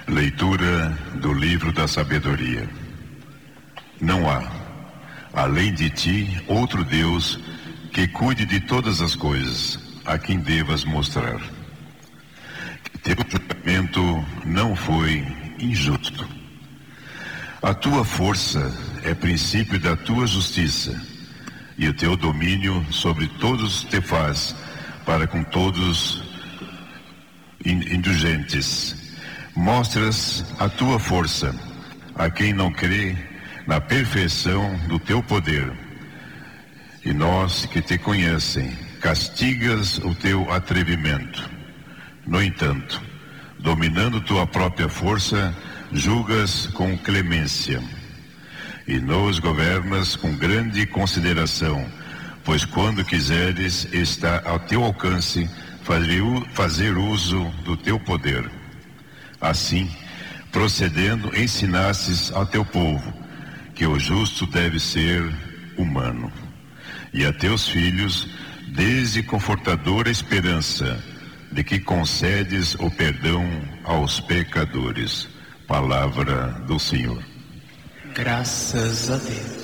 Leitura do livro da sabedoria. Não há, além de ti, outro Deus que cuide de todas as coisas, a quem devas mostrar. Teu julgamento não foi injusto. A tua força é princípio da tua justiça, e o teu domínio sobre todos te faz para com todos indulgentes. Mostras a tua força a quem não crê na perfeição do teu poder. E nós que te conhecem, castigas o teu atrevimento. No entanto, dominando tua própria força, julgas com clemência. E nos governas com grande consideração, pois quando quiseres está ao teu alcance fazer uso do teu poder. Assim, procedendo, ensinastes ao teu povo que o justo deve ser humano, e a teus filhos desde confortadora esperança de que concedes o perdão aos pecadores. Palavra do Senhor. Graças a Deus.